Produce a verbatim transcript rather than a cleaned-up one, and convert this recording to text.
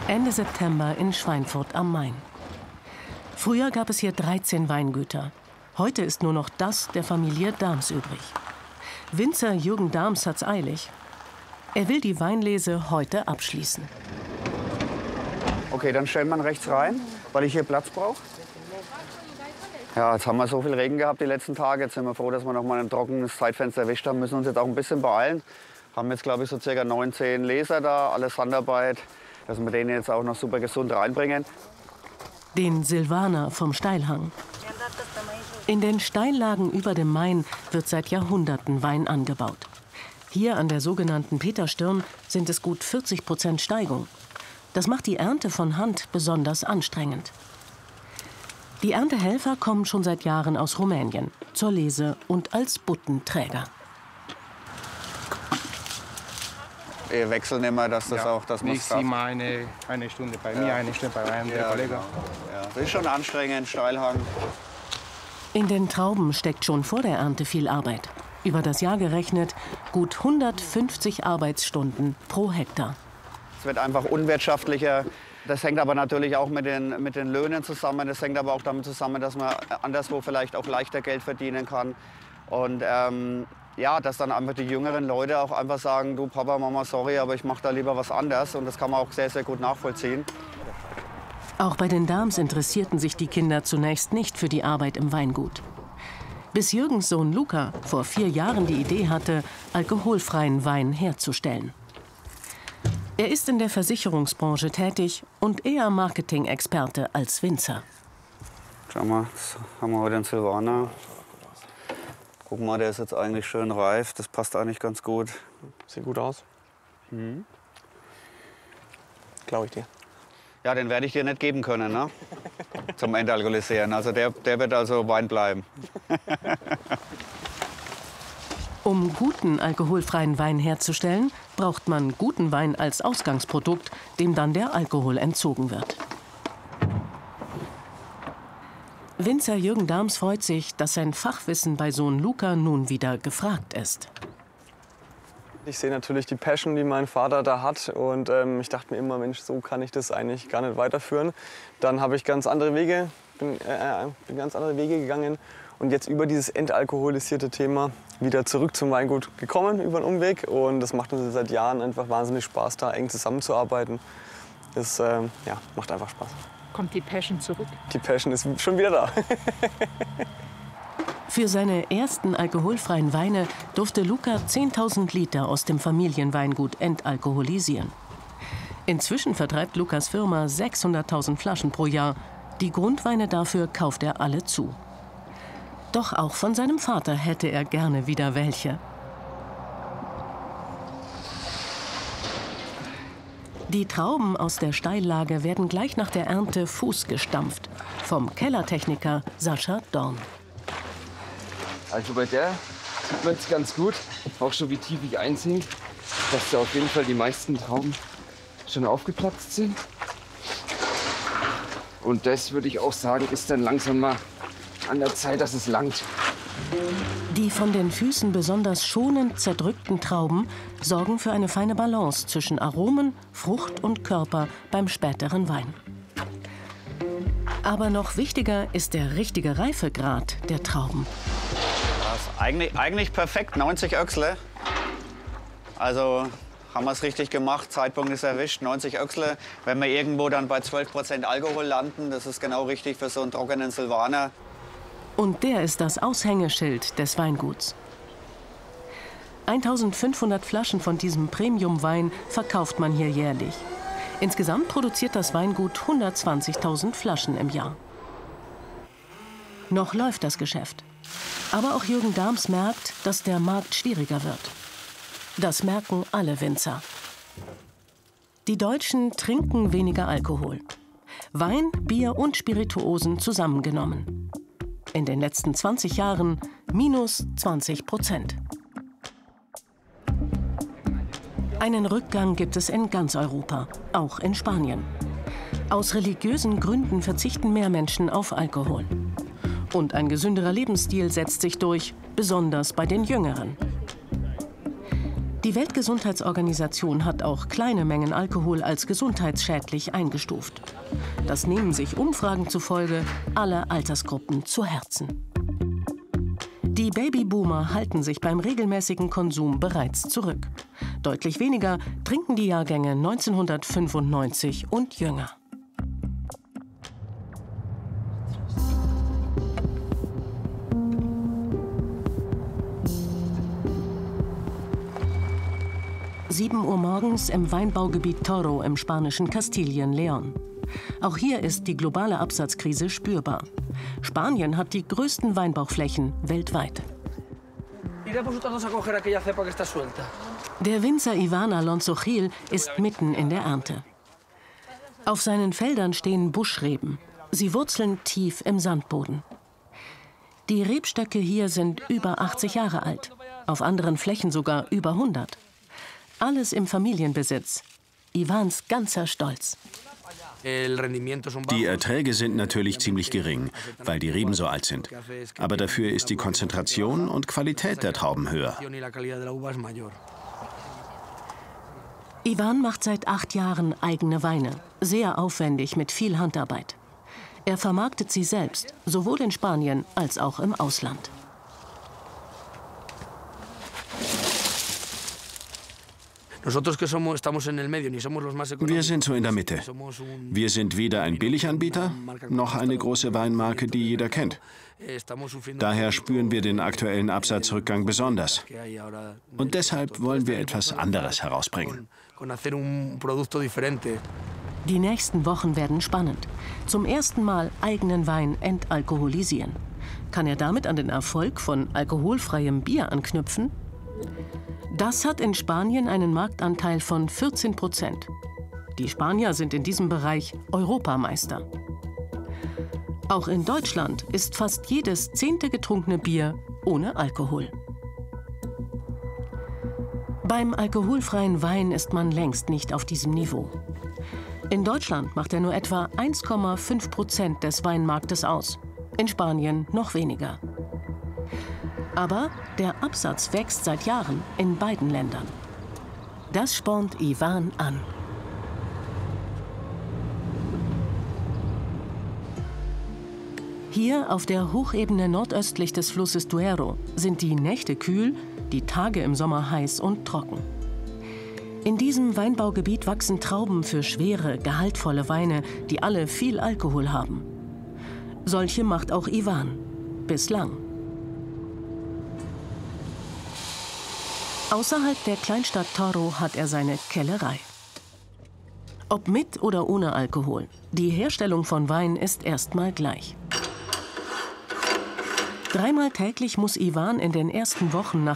Ende September in Schweinfurt am Main. Früher gab es hier dreizehn Weingüter. Heute ist nur noch das der Familie Dahms übrig. Winzer Jürgen Dahms hat's eilig. Er will die Weinlese heute abschließen. Okay, dann stellen wir rechts rein, weil ich hier Platz brauche. Ja, jetzt haben wir so viel Regen gehabt die letzten Tage. Jetzt sind wir froh, dass wir noch mal ein trockenes Zeitfenster erwischt haben. Wir müssen uns jetzt auch ein bisschen beeilen. Haben jetzt, glaube ich, so circa neunzehn Leser da, alles Handarbeit, dass wir den jetzt auch noch super gesund reinbringen. Den Silvaner vom Steilhang. In den Steillagen über dem Main wird seit Jahrhunderten Wein angebaut. Hier an der sogenannten Peterstirn sind es gut vierzig Prozent Steigung. Das macht die Ernte von Hand besonders anstrengend. Die Erntehelfer kommen schon seit Jahren aus Rumänien, zur Lese und als Buttenträger. Wir wechseln immer, dass das ja, auch das Ich sehe mal eine, eine Stunde bei ja. mir, eine Stunde bei meinem ja, Kollegen. Genau. Ja. Das ist schon anstrengend, Steilhang. In den Trauben steckt schon vor der Ernte viel Arbeit. Über das Jahr gerechnet gut hundertfünfzig Arbeitsstunden pro Hektar. Es wird einfach unwirtschaftlicher. Das hängt aber natürlich auch mit den, mit den Löhnen zusammen. Das hängt aber auch damit zusammen, dass man anderswo vielleicht auch leichter Geld verdienen kann. Und ähm, ja, dass dann einfach die jüngeren Leute auch einfach sagen, du Papa, Mama, sorry, aber ich mache da lieber was anderes. Und das kann man auch sehr, sehr gut nachvollziehen. Auch bei den Dahms interessierten sich die Kinder zunächst nicht für die Arbeit im Weingut. Bis Jürgens Sohn Luca vor vier Jahren die Idee hatte, alkoholfreien Wein herzustellen. Er ist in der Versicherungsbranche tätig und eher Marketing-Experte als Winzer. Schau mal, jetzt haben wir heute einen Silvaner. Guck mal, der ist jetzt eigentlich schön reif. Das passt eigentlich ganz gut. Sieht gut aus. Mhm. Glaube ich dir. Ja, den werde ich dir nicht geben können, ne? Zum Entalkoholisieren. Also der, der wird also Wein bleiben. Um guten alkoholfreien Wein herzustellen, braucht man guten Wein als Ausgangsprodukt, dem dann der Alkohol entzogen wird. Winzer Jürgen Dahms freut sich, dass sein Fachwissen bei Sohn Luca nun wieder gefragt ist. Ich sehe natürlich die Passion, die mein Vater da hat, und ähm, ich dachte mir immer, Mensch, so kann ich das eigentlich gar nicht weiterführen. Dann habe ich ganz andere Wege, bin, äh, bin ganz andere Wege gegangen und jetzt über dieses entalkoholisierte Thema wieder zurück zum Weingut gekommen über einen Umweg, und das macht uns seit Jahren einfach wahnsinnig Spaß, da eng zusammenzuarbeiten. Das äh, ja, macht einfach Spaß. Kommt die Passion zurück? Die Passion ist schon wieder da. Für seine ersten alkoholfreien Weine durfte Luca zehntausend Liter aus dem Familienweingut entalkoholisieren. Inzwischen vertreibt Lukas Firma sechshunderttausend Flaschen pro Jahr. Die Grundweine dafür kauft er alle zu. Doch auch von seinem Vater hätte er gerne wieder welche. Die Trauben aus der Steillage werden gleich nach der Ernte fußgestampft. Vom Kellertechniker Sascha Dorn. Also bei der sieht man es ganz gut, auch schon wie tief ich einsink, dass da auf jeden Fall die meisten Trauben schon aufgeplatzt sind. Und das würde ich auch sagen, ist dann langsam mal an der Zeit, dass es langt. Die von den Füßen besonders schonend zerdrückten Trauben sorgen für eine feine Balance zwischen Aromen, Frucht und Körper beim späteren Wein. Aber noch wichtiger ist der richtige Reifegrad der Trauben. Das ist eigentlich, eigentlich perfekt, neunzig Öchsle. Also haben wir es richtig gemacht, Zeitpunkt ist erwischt, neunzig Öchsle. Wenn wir irgendwo dann bei zwölf Prozent Alkohol landen, das ist genau richtig für so einen trockenen Silvaner. Und der ist das Aushängeschild des Weinguts. eintausendfünfhundert Flaschen von diesem Premium-Wein verkauft man hier jährlich. Insgesamt produziert das Weingut hundertzwanzigtausend Flaschen im Jahr. Noch läuft das Geschäft. Aber auch Jürgen Dahms merkt, dass der Markt schwieriger wird. Das merken alle Winzer. Die Deutschen trinken weniger Alkohol. Wein, Bier und Spirituosen zusammengenommen. In den letzten zwanzig Jahren minus zwanzig Prozent. Einen Rückgang gibt es in ganz Europa, auch in Spanien. Aus religiösen Gründen verzichten mehr Menschen auf Alkohol. Und ein gesünderer Lebensstil setzt sich durch, besonders bei den Jüngeren. Die Weltgesundheitsorganisation hat auch kleine Mengen Alkohol als gesundheitsschädlich eingestuft. Das nehmen sich Umfragen zufolge alle Altersgruppen zu Herzen. Die Babyboomer halten sich beim regelmäßigen Konsum bereits zurück. Deutlich weniger trinken die Jahrgänge neunzehnhundertfünfundneunzig und jünger. sieben Uhr morgens im Weinbaugebiet Toro im spanischen Kastilien-León. Auch hier ist die globale Absatzkrise spürbar. Spanien hat die größten Weinbauchflächen weltweit. Der Winzer Iván Alonso Gil ist mitten in der Ernte. Auf seinen Feldern stehen Buschreben. Sie wurzeln tief im Sandboden. Die Rebstöcke hier sind über achtzig Jahre alt, auf anderen Flächen sogar über hundert. Alles im Familienbesitz. Ivans ganzer Stolz. Die Erträge sind natürlich ziemlich gering, weil die Reben so alt sind. Aber dafür ist die Konzentration und Qualität der Trauben höher. Iván macht seit acht Jahren eigene Weine, sehr aufwendig mit viel Handarbeit. Er vermarktet sie selbst, sowohl in Spanien als auch im Ausland. Wir sind so in der Mitte. Wir sind weder ein Billiganbieter, noch eine große Weinmarke, die jeder kennt. Daher spüren wir den aktuellen Absatzrückgang besonders. Und deshalb wollen wir etwas anderes herausbringen. Die nächsten Wochen werden spannend. Zum ersten Mal eigenen Wein entalkoholisieren. Kann er damit an den Erfolg von alkoholfreiem Bier anknüpfen? Das hat in Spanien einen Marktanteil von vierzehn Prozent. Die Spanier sind in diesem Bereich Europameister. Auch in Deutschland ist fast jedes zehnte getrunkene Bier ohne Alkohol. Beim alkoholfreien Wein ist man längst nicht auf diesem Niveau. In Deutschland macht er nur etwa eins Komma fünf Prozent des Weinmarktes aus, in Spanien noch weniger. Aber der Absatz wächst seit Jahren in beiden Ländern. Das spornt Iván an. Hier auf der Hochebene nordöstlich des Flusses Duero sind die Nächte kühl, die Tage im Sommer heiß und trocken. In diesem Weinbaugebiet wachsen Trauben für schwere, gehaltvolle Weine, die alle viel Alkohol haben. Solche macht auch Iván. Bislang. Außerhalb der Kleinstadt Toro hat er seine Kellerei. Ob mit oder ohne Alkohol, die Herstellung von Wein ist erstmal gleich. Dreimal täglich muss Iván in den ersten Wochen nach